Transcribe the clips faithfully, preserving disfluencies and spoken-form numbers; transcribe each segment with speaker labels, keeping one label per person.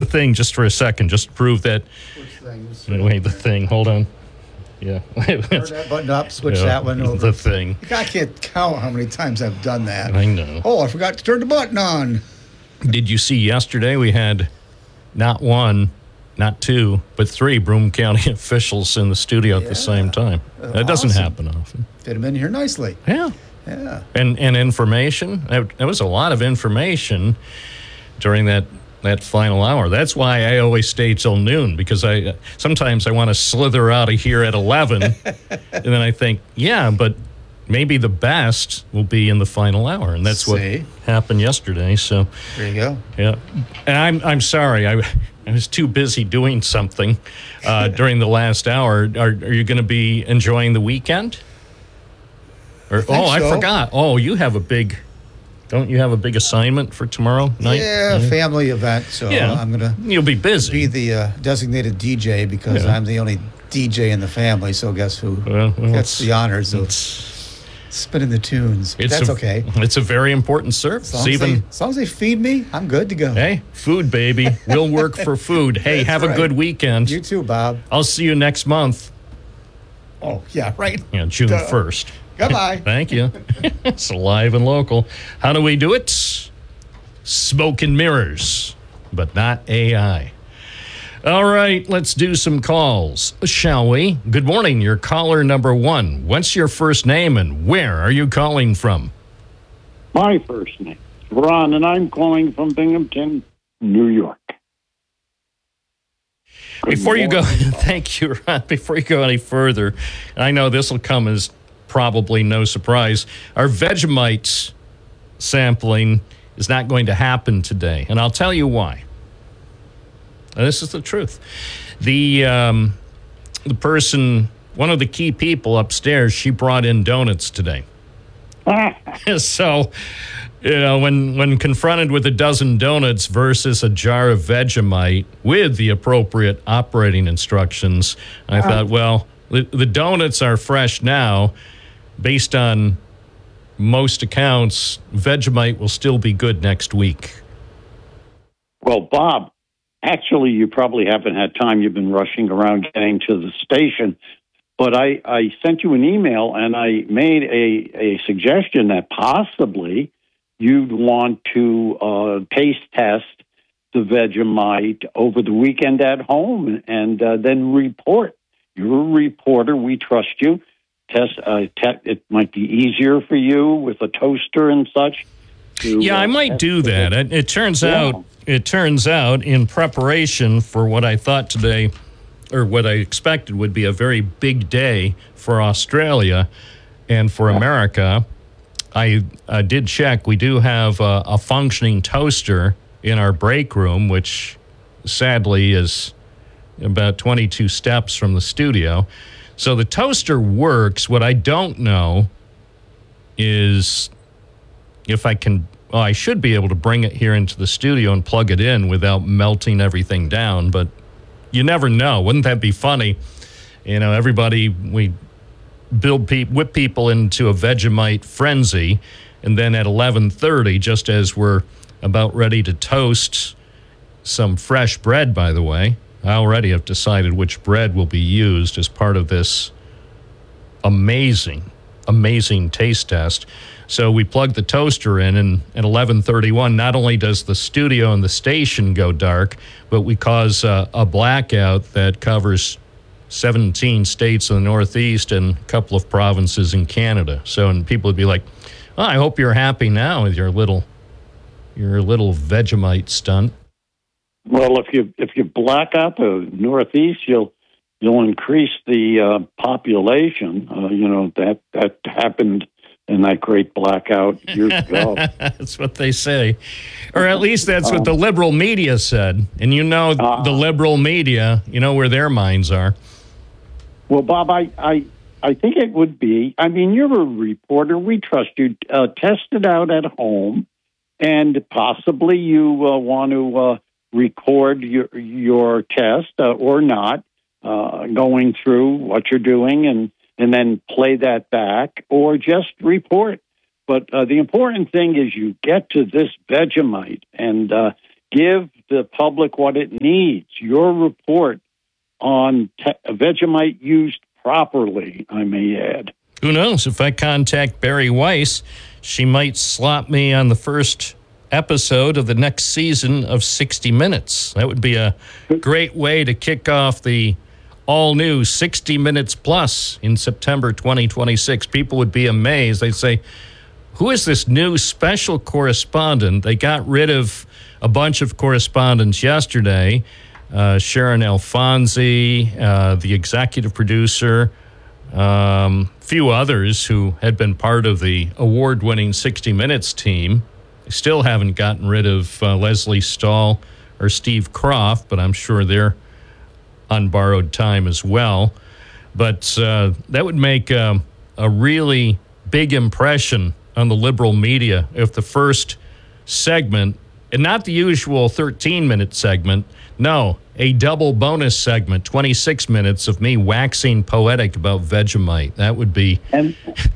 Speaker 1: thing just for a second, just to prove that.
Speaker 2: Which
Speaker 1: thing? Wait, the thing. Hold on. Yeah.
Speaker 2: Turn that button up, switch
Speaker 1: yeah,
Speaker 2: that one over.
Speaker 1: The thing.
Speaker 2: I can't count how many times I've done that.
Speaker 1: I know.
Speaker 2: Oh, I forgot to turn the button on.
Speaker 1: Did you see yesterday we had not one, not two, but three Broome County officials in the studio at
Speaker 2: yeah.
Speaker 1: the same time?
Speaker 2: Uh,
Speaker 1: that doesn't
Speaker 2: awesome.
Speaker 1: happen often.
Speaker 2: Fit them in here nicely.
Speaker 1: Yeah.
Speaker 2: Yeah.
Speaker 1: And and information. There was a lot of information during that that final hour. That's why I always stay till noon, because I sometimes I want to slither out of here at eleven, and then I think, yeah, but maybe the best will be in the final hour, and that's
Speaker 2: See?
Speaker 1: what happened yesterday. So
Speaker 2: There you go.
Speaker 1: yeah, and I'm I'm sorry, I I was too busy doing something uh, during the last hour. Are are you going to be enjoying the weekend? Or
Speaker 2: I think
Speaker 1: oh, I
Speaker 2: so.
Speaker 1: forgot. Oh, you have a big. Don't you have a big assignment for tomorrow night?
Speaker 2: Yeah, family event. So
Speaker 1: Yeah.
Speaker 2: I'm going to
Speaker 1: You'll be busy.
Speaker 2: be the uh, designated D J because
Speaker 1: Yeah.
Speaker 2: I'm the only D J in the family. So guess who
Speaker 1: Well, well,
Speaker 2: gets
Speaker 1: it's-
Speaker 2: the honors of
Speaker 1: It's,
Speaker 2: spinning the tunes? But
Speaker 1: it's
Speaker 2: that's
Speaker 1: a,
Speaker 2: okay.
Speaker 1: It's a very important service.
Speaker 2: As long as, they,
Speaker 1: Even
Speaker 2: as long as they feed me, I'm good to go.
Speaker 1: hey, food, baby. We'll work for food. Hey,
Speaker 2: That's
Speaker 1: have a
Speaker 2: right.
Speaker 1: good weekend.
Speaker 2: You too, Bob.
Speaker 1: I'll see you next month.
Speaker 2: Oh, yeah, right.
Speaker 1: Yeah, June
Speaker 2: Duh.
Speaker 1: first.
Speaker 2: Goodbye.
Speaker 1: Thank you. It's live and local. How do we do it? Smoke and mirrors, but not A I. All right, let's do some calls, shall we? Good morning, you're caller number one. What's your first name and where are you calling from?
Speaker 3: My first name is Ron, and I'm calling from Binghamton, New York. Good
Speaker 1: Before you go,
Speaker 3: morning.
Speaker 1: thank you, Ron. Before you go any further, I know this will come as probably no surprise. Our Vegemite sampling is not going to happen today, and I'll tell you why. Now, this is the truth. The um, the person, one of the key people upstairs, she brought in donuts today. So, you know, when when confronted with a dozen donuts versus a jar of Vegemite with the appropriate operating instructions, I thought, well, the, the donuts are fresh now. Based on most accounts, Vegemite will still be good next week.
Speaker 3: Well, Bob, actually, you probably haven't had time. You've been rushing around getting to the station. But I, I sent you an email, and I made a, a suggestion that possibly you'd want to uh, taste test the Vegemite over the weekend at home and uh, then report. You're a reporter. We trust you. Test. Uh, te- it might be easier for you with a toaster and such. To,
Speaker 1: Yeah, I
Speaker 3: uh,
Speaker 1: might
Speaker 3: test
Speaker 1: do that. It, it turns
Speaker 3: Yeah.
Speaker 1: out, it turns out, in preparation for what I thought today, or what I expected would be a very big day for Australia and for America, I, I did check. We do have a, a functioning toaster in our break room, which sadly is about twenty-two steps from the studio. So the toaster works. What I don't know is if I can, well, I should be able to bring it here into the studio and plug it in without melting everything down, but you never know. Wouldn't that be funny? You know, everybody, we build pe- whip people into a Vegemite frenzy, and then at eleven thirty, just as we're about ready to toast some fresh bread, by the way, I already have decided which bread will be used as part of this amazing, amazing taste test. So we plug the toaster in, and at eleven thirty-one, not only does the studio and the station go dark, but we cause uh, a blackout that covers seventeen states in the Northeast and a couple of provinces in Canada. So, and people would be like, oh, I hope you're happy now with your little, your little Vegemite stunt.
Speaker 3: Well, if you if you black out the Northeast, you'll you'll increase the uh, population. Uh, you know that that happened in that great blackout years ago.
Speaker 1: That's what they say, or at least that's what the liberal media said. And you know,
Speaker 3: Uh,
Speaker 1: the liberal media, you know where their minds are.
Speaker 3: Well, Bob, I, I I think it would be. I mean, you're a reporter. We trust you. Uh, test it out at home, and possibly you uh, want to uh, record your your test uh, or not, uh, going through what you're doing, and and then play that back, or just report. But uh, the important thing is you get to this Vegemite and uh, give the public what it needs. Your report on te- Vegemite used properly, I may add.
Speaker 1: Who knows? If I contact Barry Weiss, she might slot me on the first episode of the next season of sixty minutes. That would be a great way to kick off the all-new sixty minutes Plus in September twenty twenty-six. People would be amazed. They'd say, who is this new special correspondent? They got rid of a bunch of correspondents yesterday. Uh, Sharon Alfonsi, uh, the executive producer, um, few others who had been part of the award-winning sixty minutes team. They still haven't gotten rid of uh, Leslie Stahl or Steve Kroft, but I'm sure they're on borrowed time as well. But uh, that would make um, a really big impression on the liberal media if the first segment, and not the usual thirteen-minute segment, no, a double bonus segment, twenty-six minutes of me waxing poetic about Vegemite. That would be...
Speaker 3: And,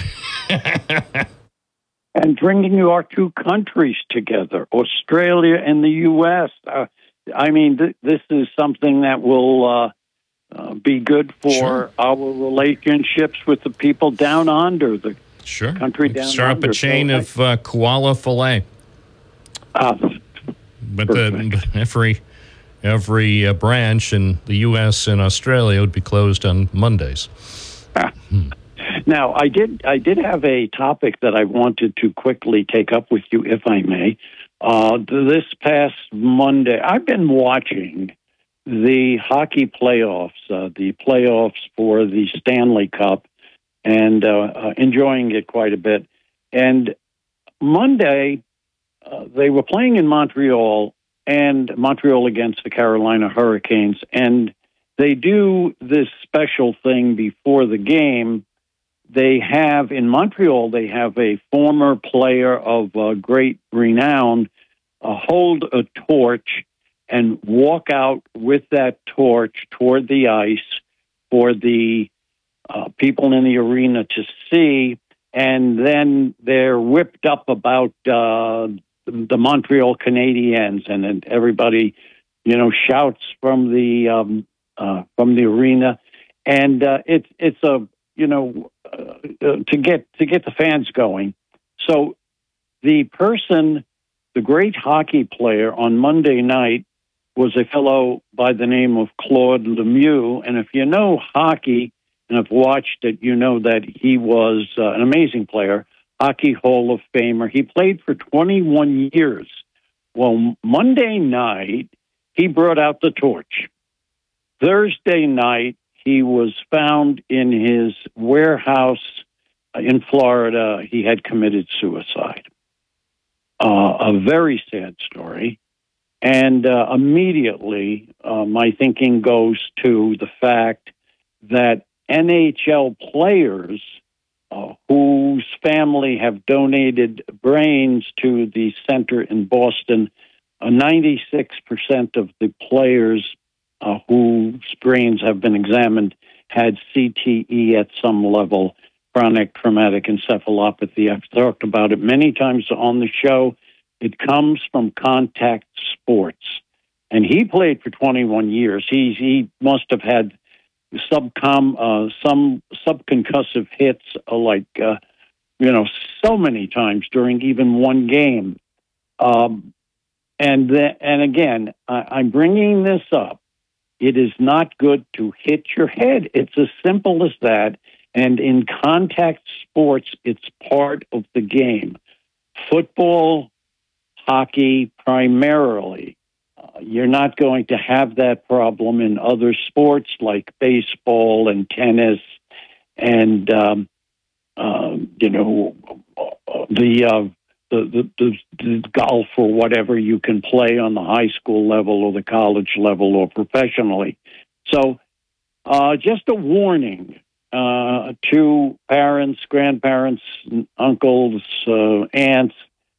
Speaker 3: and bringing our two countries together, Australia and the U S. Uh, I mean, th- this is something that will uh, uh, be good for
Speaker 1: Sure.
Speaker 3: our relationships with the people down under, the
Speaker 1: Sure.
Speaker 3: country down
Speaker 1: Start
Speaker 3: under.
Speaker 1: up a chain
Speaker 3: So I-
Speaker 1: of uh, koala fillet.
Speaker 3: Uh,
Speaker 1: But the, every every uh, branch in the U S and Australia would be closed on Mondays.
Speaker 3: Now, I did I did have a topic that I wanted to quickly take up with you, if I may. Uh, this past Monday, I've been watching the hockey playoffs, uh, the playoffs for the Stanley Cup, and uh, uh, enjoying it quite a bit. And Monday, uh, they were playing in Montreal, and Montreal against the Carolina Hurricanes, and they do this special thing before the game. They have, in Montreal, they have a former player of uh, great renown uh, hold a torch and walk out with that torch toward the ice for the uh, people in the arena to see, and then they're whipped up about uh, the Montreal Canadiens, and then everybody, you know, shouts from the um, uh, from the arena, and uh, it's it's a you know uh, uh, to get to get the fans going. So the person, the great hockey player on Monday night, was a fellow by the name of Claude Lemieux, and if you know hockey and have watched it, you know that he was uh, an amazing player, Hockey Hall of Famer. He played for twenty-one years. Well, Monday night, he brought out the torch. Thursday night, he was found in his warehouse in Florida. He had committed suicide. Uh, a very sad story. And uh, immediately, uh, my thinking goes to the fact that N H L players uh, whose family have donated brains to the center in Boston, uh, ninety-six percent of the players uh, whose brains have been examined had C T E at some level, chronic traumatic encephalopathy. I've talked about it many times on the show. It comes from contact sports. And he played for twenty-one years. He, he must have had subcom, uh, some subconcussive hits, uh, like, uh, you know, so many times during even one game. Um, and, the, and again, I, I'm bringing this up. It is not good to hit your head. It's as simple as that. And in contact sports, it's part of the game. Football, hockey, primarily. Uh, you're not going to have that problem in other sports like baseball and tennis and, um, uh, you know, the, uh, the, the, the golf or whatever you can play on the high school level or the college level or professionally. So uh, just a warning uh, to parents, grandparents, uncles, uh, aunts.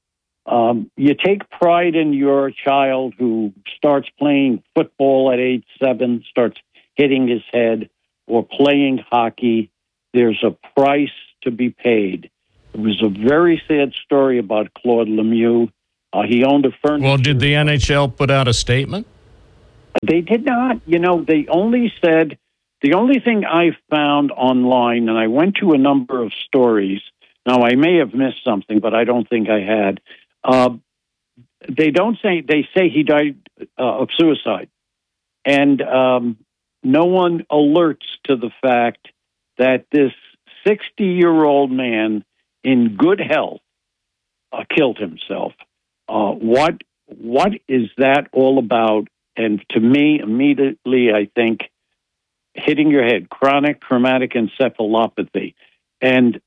Speaker 3: Um, you take pride in your child who starts playing football at age seven, starts hitting his head, or playing hockey. There's a price to be paid. It was a very sad story about Claude Lemieux. Uh, he owned a furniture.
Speaker 1: Well, did the N H L put out a statement?
Speaker 3: They did not. You know, they only said, the only thing I found online, and I went to a number of stories. Now, I may have missed something, but I don't think I had. Uh, they don't say, they say he died uh, of suicide. And um, no one alerts to the fact that this sixty-year-old man in good health uh, killed himself. Uh, what what is that all about? And to me, immediately, I think hitting your head, chronic traumatic encephalopathy. And,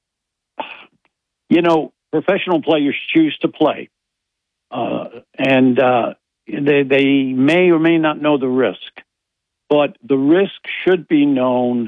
Speaker 3: you know, professional players choose to play. Uh, and uh, they, they may or may not know the risk. But the risk should be known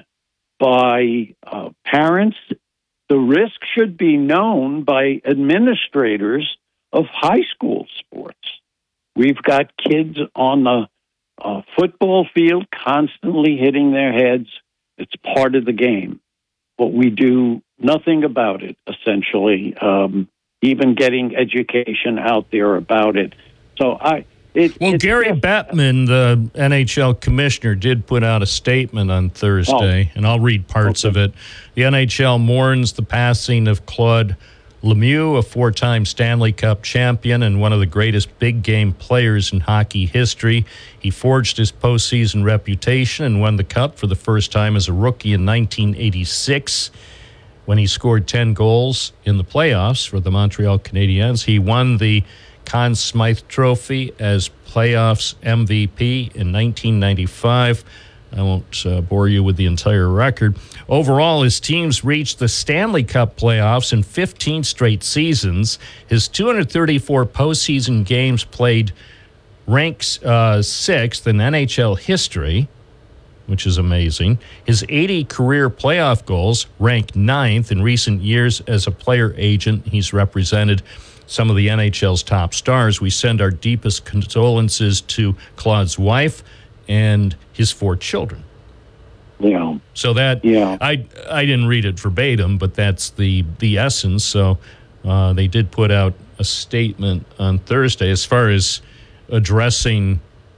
Speaker 3: by uh, parents. The risk should be known by administrators of high school sports. We've got kids on the uh, football field constantly hitting their heads. It's part of the game. But we do nothing about it, essentially, um, even getting education out there about it. So I... It,
Speaker 1: well, Gary just, Bettman, the N H L commissioner, did put out a statement on Thursday, oh, and I'll read parts okay. of it. The N H L mourns the passing of Claude Lemieux, a four-time Stanley Cup champion and one of the greatest big-game players in hockey history. He forged his postseason reputation and won the Cup for the first time as a rookie in nineteen eighty-six. When he scored ten goals in the playoffs for the Montreal Canadiens. He won the Conn Smythe Trophy as playoffs M V P in nineteen ninety-five. I won't uh, bore you with the entire record. Overall, his teams reached the Stanley Cup playoffs in fifteen straight seasons. His two hundred thirty-four postseason games played ranks uh, sixth in N H L history, which is amazing. His eighty career playoff goals rank ninth in recent years. As a player agent, he's represented some of the N H L's top stars. We send our deepest condolences to Claude's wife and his four children.
Speaker 3: Yeah.
Speaker 1: So that,
Speaker 3: yeah.
Speaker 1: I I didn't read it verbatim, but that's the, the essence. So uh, they did put out a statement on Thursday as far as addressing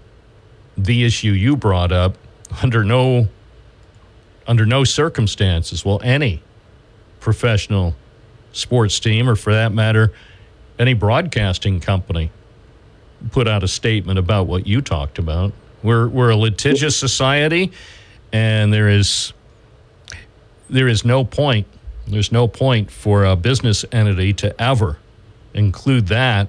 Speaker 1: the issue you brought up. Under no, under no circumstances will any professional sports team, or for that matter, any broadcasting company, put out a statement about what you talked about. We're we're a litigious society, and there is there is no point there's no point for a business entity to ever include that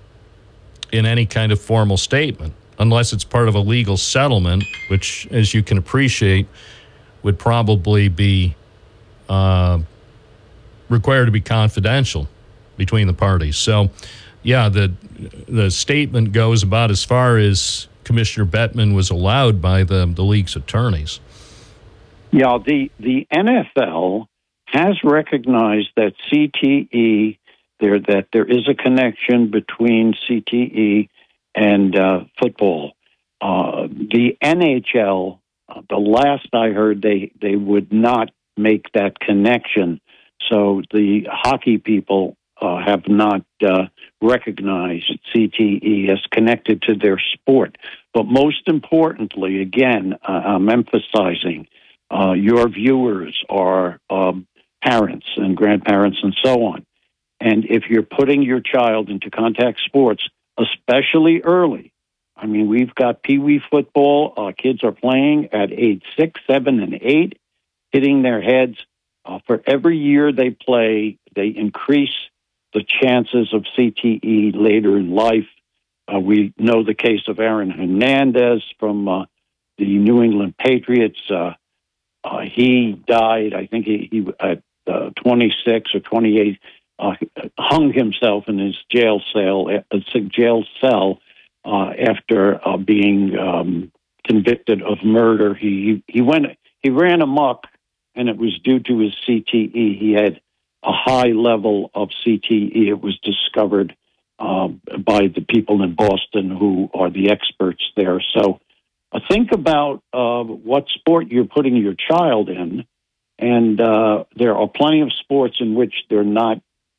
Speaker 1: in any kind of formal statement, unless it's part of a legal settlement, which, as you can appreciate, would probably be uh, required to be confidential between the parties. So, yeah, the the statement goes about as far as Commissioner Bettman was allowed by the, the league's attorneys.
Speaker 3: Yeah, the, the N F L has recognized that C T E, there that there is a connection between C T E and uh, football. Uh, the N H L, uh, the last I heard, they, they would not make that connection. So the hockey people Uh, have not uh, recognized C T E as connected to their sport. But most importantly, again, uh, I'm emphasizing uh, your viewers are um, parents and grandparents and so on. And if you're putting your child into contact sports, especially early, I mean, we've got Pee Wee football. Uh, kids are playing at age six, seven, and eight, hitting their heads. Uh, for every year they play, they increase the chances of C T E later in life. Uh, we know the case of Aaron Hernandez from uh, the New England Patriots. Uh, uh, he died, I think he, he at uh, twenty-six or twenty-eight, uh, hung himself in his jail cell, uh, jail cell uh, after uh, being um, convicted of murder. He he went he ran amok, and it was due to his C T E. He had a high level of C T E. It was discovered uh, by the people in Boston who are the experts there. So uh, think about uh, what sport you're putting your child in, and uh, there are plenty of sports in which they're not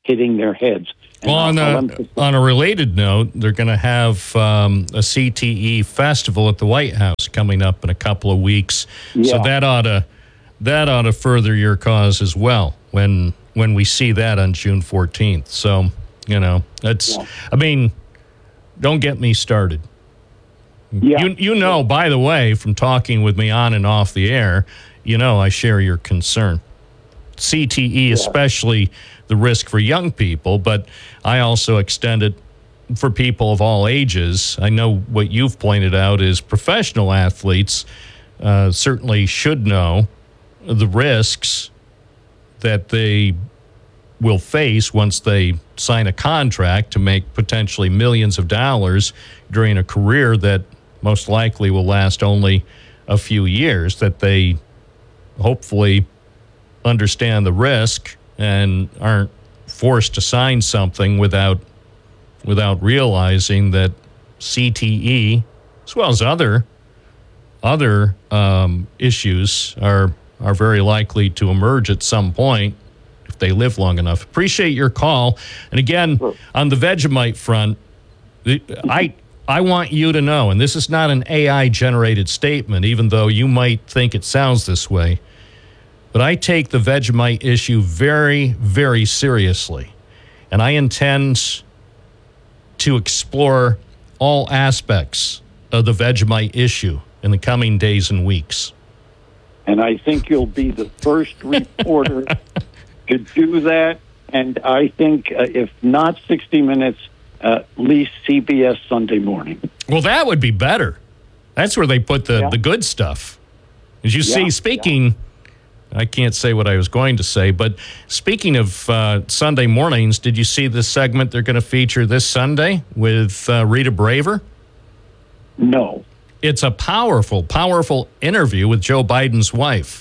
Speaker 3: hitting their heads. And
Speaker 1: Well, on
Speaker 3: I'll
Speaker 1: a,
Speaker 3: emphasize-
Speaker 1: on a related note, they're going to have um, a C T E festival at the White House coming up in a couple of weeks. So
Speaker 3: Yeah.
Speaker 1: that ought to that ought to further your cause as well when when we see that on June fourteenth. So, you know, that's
Speaker 3: Yeah.
Speaker 1: I mean, don't get me started.
Speaker 3: yeah.
Speaker 1: You you know, by the way, from talking with me on and off the air, you know I share your concern. C T E, especially the risk for young people, but I also extend it for people of all ages. I know what you've pointed out is professional athletes uh, certainly should know the risks that they will face once they sign a contract to make potentially millions of dollars during a career that most likely will last only a few years, that they hopefully understand the risk and aren't forced to sign something without without realizing that C T E, as well as other other um, issues, are are very likely to emerge at some point if they live long enough. Appreciate your call. And again, on the Vegemite front, I I want you to know, and this is not an A I generated statement, even though you might think it sounds this way. But I take the Vegemite issue very, very seriously. And I intend to explore all aspects of the Vegemite issue in the coming days and weeks.
Speaker 3: And I think you'll be the first reporter to do that. And I think, uh, if not sixty minutes, uh, at least C B S Sunday Morning.
Speaker 1: Well, that would be better. That's where they put the,
Speaker 3: Yeah.
Speaker 1: the good stuff. As you
Speaker 3: Yeah,
Speaker 1: see, speaking... I can't say what I was going to say, but speaking of uh, Sunday mornings, did you see this segment they're going to feature this Sunday with uh, Rita Braver?
Speaker 3: No.
Speaker 1: It's a powerful, powerful interview with Joe Biden's wife,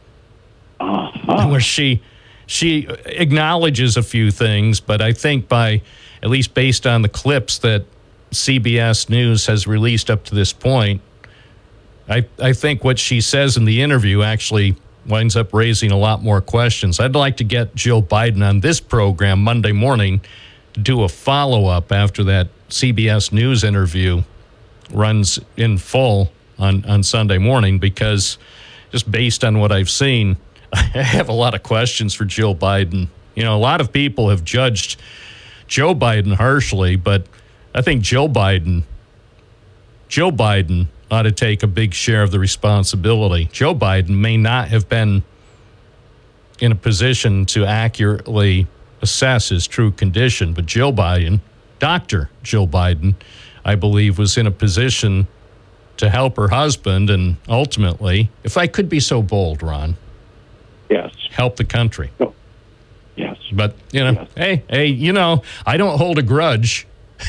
Speaker 3: Uh-huh.
Speaker 1: where she she acknowledges a few things, but I think by, at least based on the clips that C B S News has released up to this point, I, I think what she says in the interview actually winds up raising a lot more questions. I'd like to get Jill Biden on this program Monday morning to do a follow-up after that C B S News interview runs in full on, on Sunday morning, because just based on what I've seen, I have a lot of questions for Jill Biden. You know, a lot of people have judged Joe Biden harshly, but I think Jill Biden, Joe Biden ought to take a big share of the responsibility. Joe Biden may not have been in a position to accurately assess his true condition, but Jill Biden, Doctor Jill Biden, I believe, was in a position to help her husband and ultimately, if I could be so bold, Ron,
Speaker 3: Yes.
Speaker 1: help the country.
Speaker 3: Oh, yes.
Speaker 1: But, you know,
Speaker 3: Yes.
Speaker 1: hey, hey, you know, I don't hold a grudge.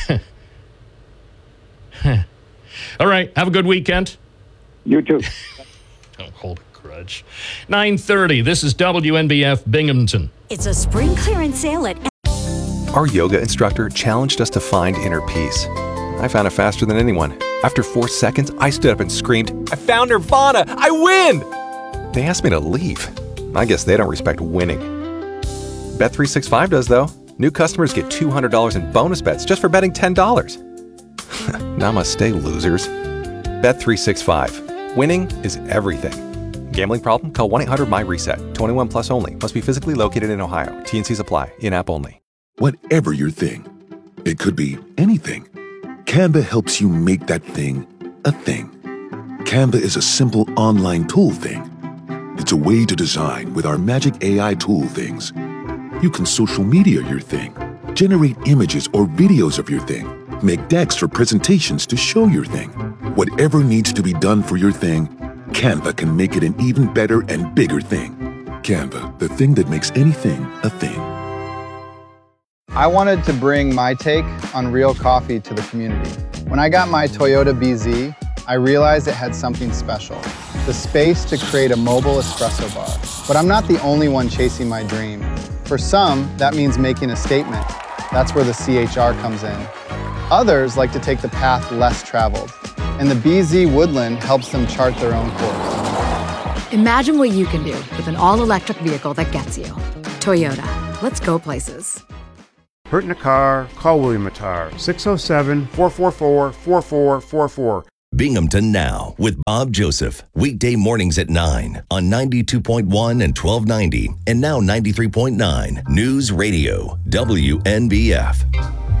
Speaker 1: All right, have a good weekend.
Speaker 3: You too.
Speaker 1: Don't hold a grudge. nine thirty, this is W N B F Binghamton.
Speaker 4: It's a spring clearance sale at
Speaker 5: Our yoga instructor challenged us to find inner peace. I found it faster than anyone. After four seconds, I stood up and screamed, "I found Nirvana! I win!" They asked me to leave. I guess they don't respect winning. Bet three sixty-five does, though. New customers get two hundred dollars in bonus bets just for betting ten dollars. Namaste, losers. Bet three sixty-five. Winning is everything. Gambling problem? Call one eight hundred my reset. twenty-one plus only. Must be physically located in Ohio. T N Cs apply. In-app only.
Speaker 6: Whatever your thing, it could be anything. Canva helps you make that thing a thing. Canva is a simple online tool thing. It's a way to design with our magic A I tool things. You can social media your thing, generate images or videos of your thing, make decks or presentations to show your thing. Whatever needs to be done for your thing, Canva can make it an even better and bigger thing. Canva, the thing that makes anything a thing.
Speaker 7: I wanted to bring my take on real coffee to the community. When I got my Toyota B Z, I realized it had something special, the space to create a mobile espresso bar. But I'm not the only one chasing my dream. For some, that means making a statement. That's where the C H R comes in. Others like to take the path less traveled, and the B Z Woodland helps them chart their own course.
Speaker 8: Imagine what you can do with an all-electric vehicle that gets you. Toyota. Let's go places. hurt in a car, call William Matar, six oh seven, four four four, four four four four.
Speaker 9: Binghamton Now with Bob Joseph. Weekday mornings at nine on ninety-two point one and twelve ninety and now ninety-three point nine News Radio W N B F.